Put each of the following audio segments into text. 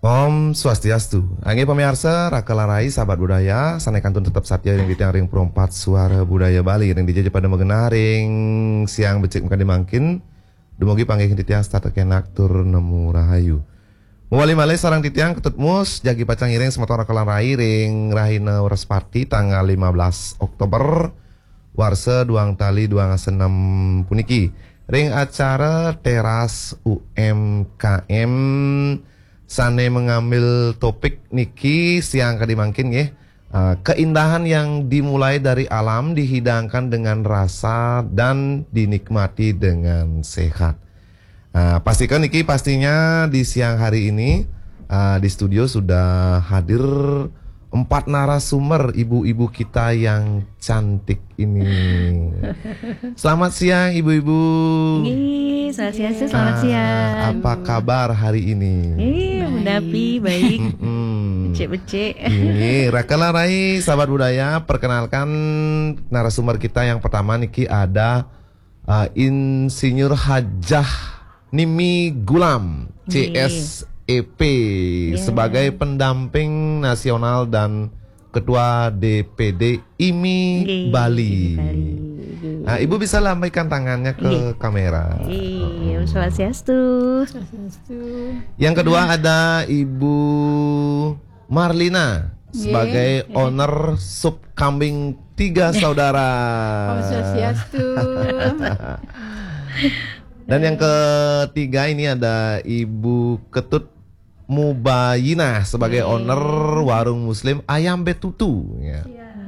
Om Swastiastu. Angge pemirsa, rakalarai sahabat budaya, sanekantun tetap satya yang ditiang ring perompat suara budaya Bali yang dijajah pada mengenaring siang becik muka dimangkin. Dumugi panggil titiang start kenak tur nemu rahayu. Mewali malai sarang titiang ketut mus jagi pacang iring semotor rakalarai ring rahina Waraspati tanggal 15 Oktober warsa duang tali duang senam puniki. Ring acara teras UMKM Sane mengambil topik niki siang kadimangkin ya. Keindahan yang dimulai dari alam dihidangkan dengan rasa dan dinikmati dengan sehat. Pastikan niki pastinya di siang hari ini di studio sudah hadir 4 narasumber ibu-ibu kita yang cantik ini. Selamat siang ibu-ibu. Selamat siang, selamat siang. Apa kabar hari ini? Mendapi baik. Becek-becek. Ini rakalarai sahabat budaya, perkenalkan narasumber kita yang pertama niki ada Insinyur Hajah Nimi Gulam, CSEP, sebagai pendamping nasional dan Ketua DPD IMI Bali. Nah, Ibu bisa lambaikan tangannya ke kamera. Swastiastu. Yang kedua ada Ibu Marlina sebagai owner sup kambing 3 saudara. Swastiastu. Dan yang ketiga ini ada Ibu Ketut Mubayinah sebagai owner warung muslim Ayam Betutu ya.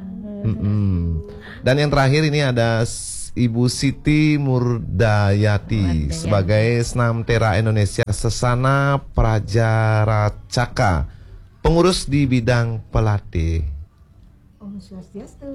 Dan yang terakhir ini ada Ibu Siti Murdayati sebagai Senam Tera Indonesia Sesana Prajaracaka, pengurus di bidang pelatih. Om Swastiastu.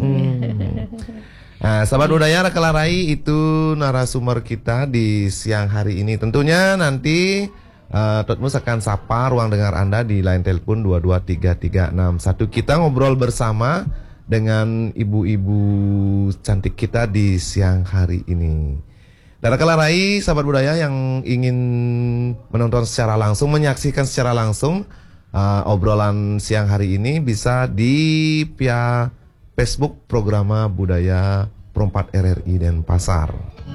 Nah, sahabat budaya rakalarai itu narasumber kita di siang hari ini. Tentunya nanti Totmus akan sapa ruang dengar Anda di line telepon 223361. Kita ngobrol bersama dengan ibu-ibu cantik kita di siang hari ini. Dan rakalarai sahabat budaya yang ingin menonton secara langsung, menyaksikan secara langsung obrolan siang hari ini bisa di via Facebook Programa Budaya Perompat RRI Denpasar.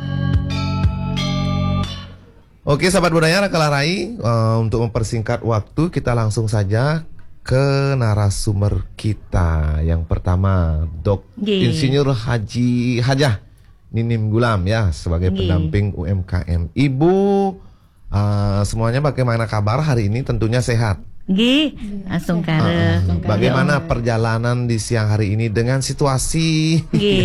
Oke sahabat budaya rakalarai, untuk mempersingkat waktu kita langsung saja ke narasumber kita. Yang pertama Insinyur Hajah Ninim Gulam ya sebagai pendamping UMKM. Ibu semuanya bagaimana kabar hari ini? Tentunya sehat. Langsung kare. Bagaimana perjalanan di siang hari ini dengan situasi?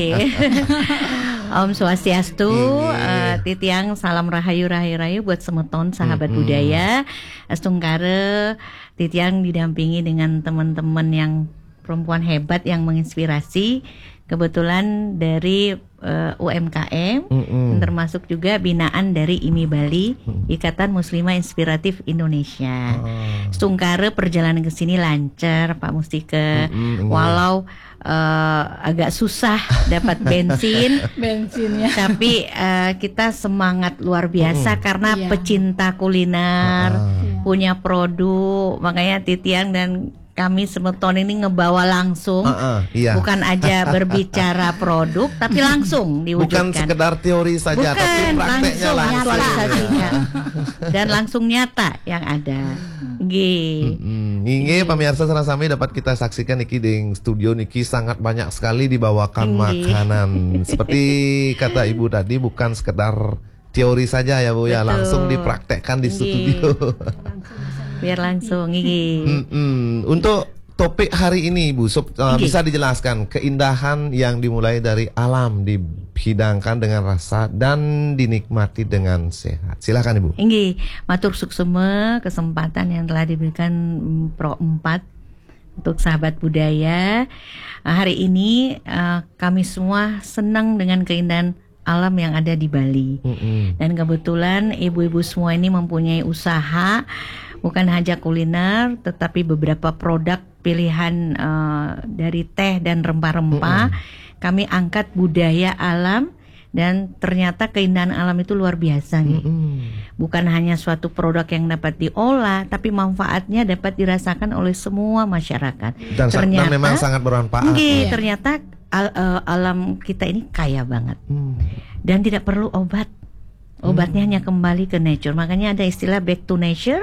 Om Swastiastu, titiang salam rahayu buat semeton sahabat budaya. Astungkare titiang didampingi dengan teman-teman yang perempuan hebat yang menginspirasi. Kebetulan dari UMKM, termasuk juga binaan dari IMI Bali, Ikatan Muslimah Inspiratif Indonesia. Stungkare perjalanan ke sini lancar, Pak Mustike. Walau agak susah dapat bensinnya, tapi kita semangat luar biasa karena pecinta kuliner, punya produk, makanya titiang dan kami semeton ini ngebawa langsung, bukan aja berbicara produk, tapi langsung diwujudkan. Bukan sekedar teori saja, tapi prakteknya langsung dan langsung nyata yang ada. Ini pemirsa serang sami dapat kita saksikan niki di studio niki sangat banyak sekali dibawakan makanan. Seperti kata Ibu tadi, bukan sekedar teori saja ya Bu ya, langsung dipraktekkan di studio. Biar langsung Untuk topik hari ini Bu bisa dijelaskan keindahan yang dimulai dari alam dihidangkan dengan rasa dan dinikmati dengan sehat. Silakan Ibu. Matur suksema kesempatan yang telah diberikan Pro 4 untuk sahabat budaya. Hari ini kami semua senang dengan keindahan alam yang ada di Bali. Dan kebetulan ibu-ibu semua ini mempunyai usaha, bukan hanya kuliner, tetapi beberapa produk pilihan dari teh dan rempah-rempah. Kami angkat budaya alam dan ternyata keindahan alam itu luar biasa nih. Bukan hanya suatu produk yang dapat diolah, tapi manfaatnya dapat dirasakan oleh semua masyarakat. Dan memang sangat bermanfaat. Ternyata alam kita ini kaya banget. Dan tidak perlu obat. Obatnya hanya kembali ke nature. Makanya ada istilah back to nature,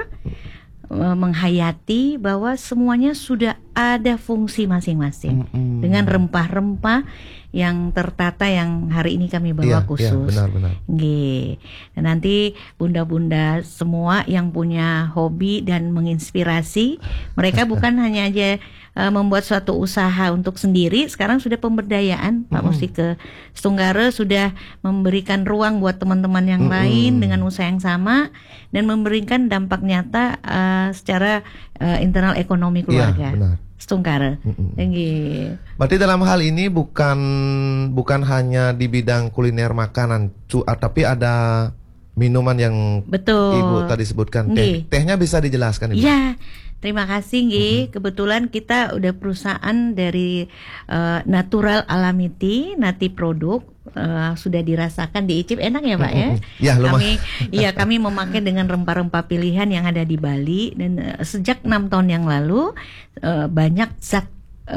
menghayati bahwa semuanya sudah ada fungsi masing-masing dengan rempah-rempah yang tertata yang hari ini kami bawa khusus. Benar. Dan nanti bunda-bunda semua yang punya hobi dan menginspirasi, mereka bukan hanya aja membuat suatu usaha untuk sendiri, sekarang sudah pemberdayaan. Pak Mustika Stunggara sudah memberikan ruang buat teman-teman yang lain dengan usaha yang sama dan memberikan dampak nyata secara internal ekonomi keluarga. Benar. Stunggara. Berarti dalam hal ini bukan hanya di bidang kuliner makanan, tapi ada minuman yang Ibu tadi sebutkan. Tehnya bisa dijelaskan, Ibu? Ya, terima kasih, Kebetulan kita udah perusahaan dari Natural Alamiti, Nati Produk. Sudah dirasakan, diicip enak ya Pak ya. Ya, kami memakai dengan rempah-rempah pilihan yang ada di Bali dan sejak 6 tahun yang lalu banyak zat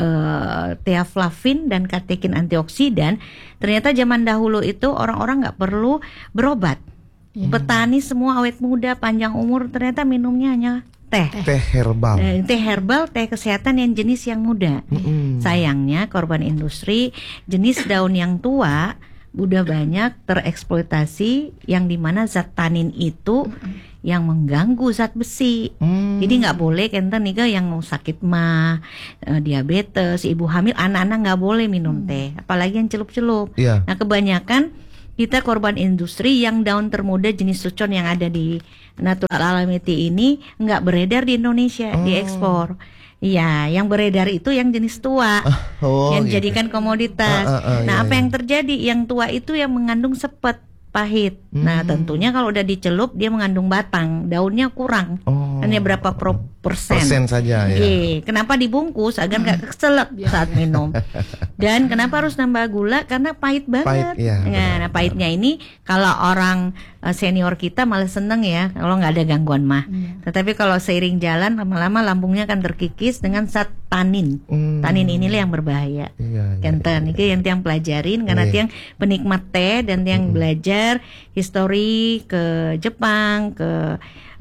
theaflavin dan katekin antioksidan. Ternyata zaman dahulu itu orang-orang nggak perlu berobat. Petani semua awet muda, panjang umur, ternyata minumnya hanya teh herbal. Teh herbal, teh kesehatan yang jenis yang muda. Sayangnya korban industri jenis daun yang tua udah banyak tereksploitasi, yang dimana zat tanin itu yang mengganggu zat besi. Jadi nggak boleh kenten nih yang sakit mah, diabetes, ibu hamil, anak-anak nggak boleh minum teh, apalagi yang celup-celup. Nah kebanyakan kita korban industri yang daun termuda jenis sucon yang ada di Natural Alamiti ini nggak beredar di Indonesia, diekspor. Iya, yang beredar itu yang jenis tua, yang jadikan komoditas. Apa yang terjadi? Yang tua itu yang mengandung sepet, pahit. Nah tentunya kalau udah dicelup dia mengandung batang, daunnya kurang, hanya berapa persen saja. Kenapa dibungkus agar nggak keselak saat minum? Dan kenapa harus nambah gula? Karena pahit banget. Nah pahitnya ini kalau orang senior kita malah seneng ya kalau nggak ada gangguan mah. Tetapi kalau seiring jalan lama-lama lambungnya akan terkikis dengan zat tanin. Tanin inilah yang berbahaya. Kenten ini yang pelajarin karena yang penikmat teh dan yang belajar histori ke Jepang, ke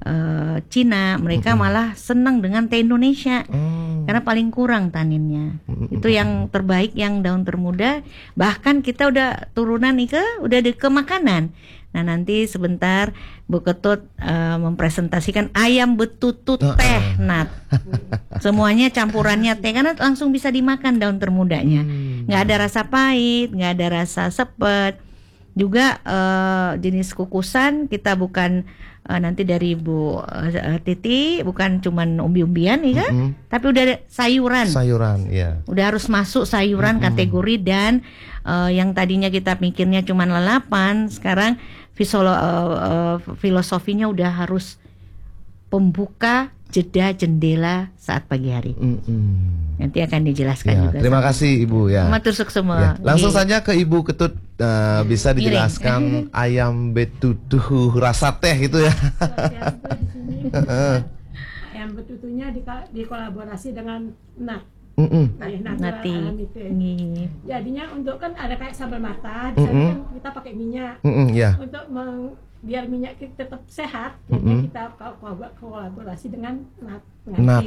Cina, mereka malah senang dengan teh Indonesia karena paling kurang taninnya. Itu yang terbaik, yang daun termuda. Bahkan kita udah turunan nih udah ke makanan. Nah nanti sebentar Bu Ketut mempresentasikan ayam betutu teh nat. Semuanya campurannya teh karena langsung bisa dimakan daun termudanya. Nggak ada rasa pahit, nggak ada rasa sepet. Juga jenis kukusan kita bukan nanti dari Bu Titi bukan cuman umbi-umbian ya kan, tapi udah ada sayuran, udah harus masuk sayuran kategori. Dan yang tadinya kita mikirnya cuman lalapan, sekarang filosofinya udah harus pembuka jendela saat pagi hari. Nanti akan dijelaskan juga. Terima kasih Ibu ya. Matur semua. Langsung saja ke Ibu Ketut, bisa dijelaskan ayam betutu rasa teh itu ya. Ayam betutunya dikolaborasi dengan NAT. Nati. Jadinya untuk kan ada kayak sambal mata, di sana kan kita pakai minyak. Untuk biar minyak kita tetap sehat, jadi kita kolaborasi dengan NAT.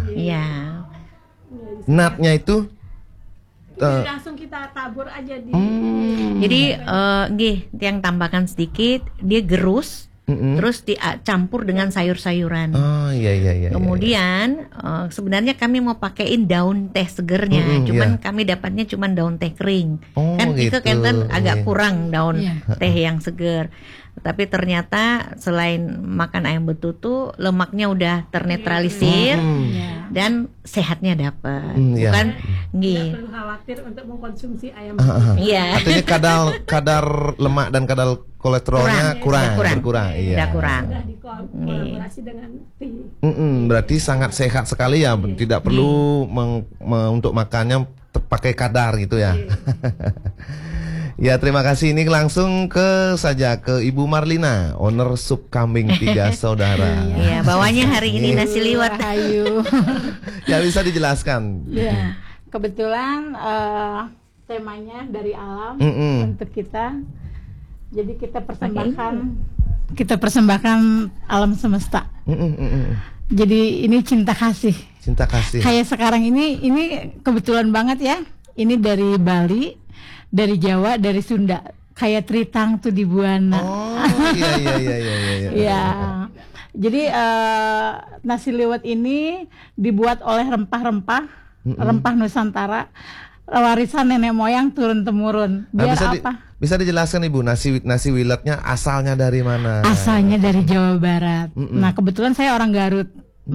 NAT-nya itu langsung kita tabur aja di. Jadi yang tambahkan sedikit, dia gerus. Terus dicampur dengan sayur-sayuran. Kemudian sebenarnya kami mau pakein daun teh segernya, cuman kami dapatnya cuman daun teh kering. Itu kan agak kurang daun teh yang seger. Tapi ternyata selain makan ayam betutu, lemaknya udah ternetralisir dan sehatnya dapat. Bukan nggak perlu khawatir untuk mengkonsumsi ayam. Artinya kadar lemak dan kadar kolesterolnya berkurang. Udah kurang. Sudah dikolaborasi dengan tea. Berarti sangat sehat sekali ya, tidak perlu untuk makannya pakai kadar gitu ya. Ya, terima kasih. Ini langsung ke Ibu Marlina, owner sup kambing 3 saudara. Iya, bawanya hari ini nasi liwet. Rahayu. Ya, bisa dijelaskan. Ya, kebetulan temanya dari alam untuk kita. Jadi kita persembahkan alam semesta. Jadi ini cinta kasih. Cinta kasih. Kayak sekarang ini kebetulan banget ya. Ini dari Bali, dari Jawa, dari Sunda. Kayak Tritang tuh di Buana. Oh, iya. Ya. Jadi nasi liwet ini dibuat oleh rempah-rempah, rempah Nusantara, warisan nenek moyang turun temurun. Biar apa? Bisa dijelaskan Ibu, nasi wiletnya asalnya dari mana? Asalnya dari Jawa Barat. Nah, kebetulan saya orang Garut.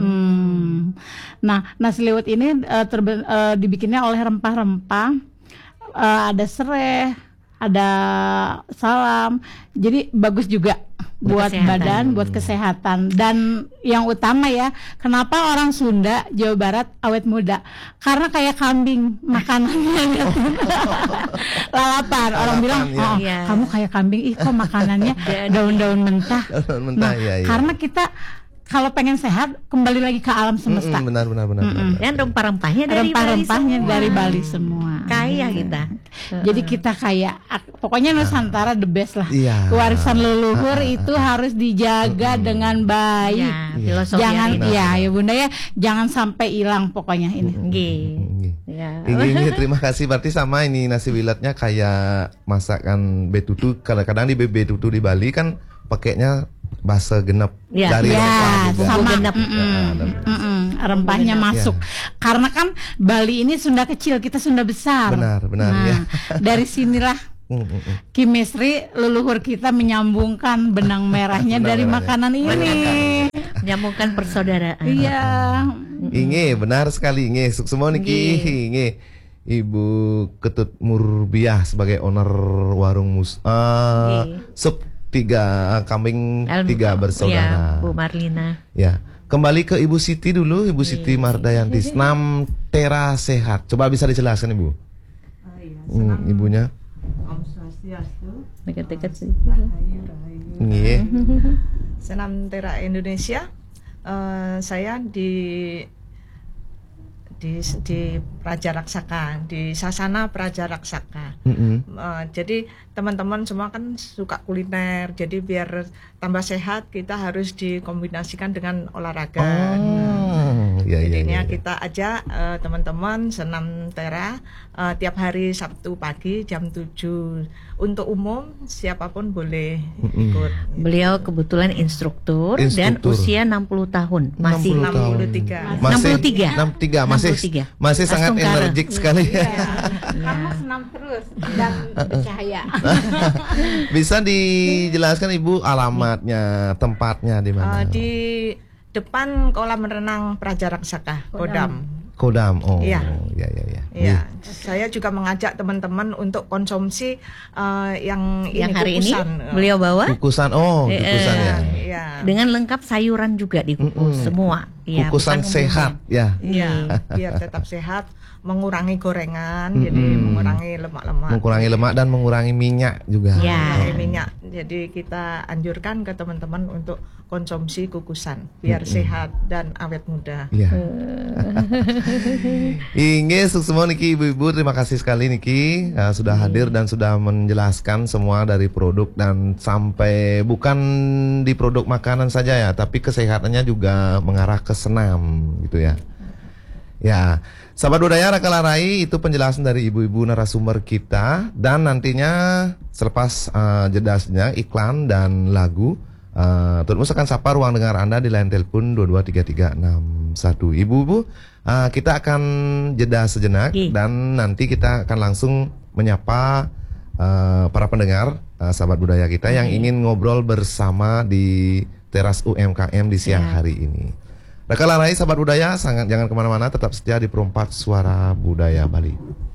Nah, nasi liwet ini dibikinnya oleh rempah-rempah. Ada serai, ada salam. Jadi bagus juga buat badan, buat kesehatan. Dan yang utama ya, kenapa orang Sunda, Jawa Barat awet muda? Karena kayak kambing makanannya. Lalapan. Orang bilang, kamu kayak kambing, kok makanannya daun-daun mentah. Nah, karena kita kalau pengen sehat, kembali lagi ke alam semesta. Benar. Dan rempah-rempahnya dari Bali semua. Kaya kita. Jadi kita kayak, pokoknya Nusantara the best lah. Warisan leluhur itu harus dijaga dengan baik. Jangan, ya Bunda ya, jangan sampai hilang pokoknya ini. Ini terima kasih. Berarti sama ini nasi wiletnya kayak masakan betutu. Kadang-kadang di betutu di Bali kan pakainya bahasa genep dari rempah juga. Sama genep. Rempahnya masuk. Karena kan Bali ini Sunda kecil, kita Sunda besar. Benar. Nah, dari sinilah chemistry leluhur kita menyambungkan benang merahnya dari makanan ini. Menyambungkan persaudaraan. Iya. Inge, benar sekali Inge. Semua niki Inge. Ibu Ketut Murbiah sebagai owner warung sup 3 kambing 3 bersaudara. Ya, Bu Marlina. Ya, kembali ke Ibu Siti dulu, Ibu Siti Mardayanti, Senam Tera Sehat. Coba bisa dijelaskan Ibu? Ibunya. Om Swastiastu. Dekat-dekat sih. Iya. Senam Tera Indonesia. Saya di Praja Raksaka, di Sasana Praja Raksaka. Jadi teman-teman semua kan suka kuliner, jadi biar tambah sehat kita harus dikombinasikan dengan olahraga. Jadinya kita ajak teman-teman senam tera tiap hari Sabtu pagi jam 7. Untuk umum siapapun boleh ikut. Beliau kebetulan instruktur dan usia 60 tahun. Masih 63. 63. Masih sangat energik sekali. Kamu senam terus dan bercahaya. Bisa dijelaskan Ibu alamatnya, tempatnya di mana? Di depan kolam renang Praja Raksaka, Kodam. Oh, iya. Iya. Saya juga mengajak teman-teman untuk konsumsi yang hari kukusan. Ini beliau bawa kukusan. Kukusan ya. Iya. Dengan lengkap sayuran juga dikukus semua. Kukusan sehat ya. Iya, biar tetap sehat, mengurangi gorengan, jadi mengurangi lemak-lemak. Mengurangi lemak dan mengurangi minyak juga. Mengurangi minyak. Jadi kita anjurkan ke teman-teman untuk konsumsi kukusan biar sehat dan awet muda. Iya. Inge semua niki ibu-ibu, terima kasih sekali niki sudah hadir dan sudah menjelaskan semua dari produk dan sampai bukan di produk makanan saja ya, tapi kesehatannya juga mengarah ke senam gitu ya. Ya, sahabat budaya Rakalarai, itu penjelasan dari ibu-ibu narasumber kita. Dan nantinya selepas jedasnya iklan dan lagu, Tutmus akan sapa ruang dengar Anda di line telepon 223361. Ibu-ibu, kita akan jeda sejenak dan nanti kita akan langsung menyapa para pendengar sahabat budaya kita yang ingin ngobrol bersama di teras UMKM di siang hari ini. Rakalarai sahabat budaya, jangan kemana-mana, tetap setia di Perempat Suara Budaya Bali.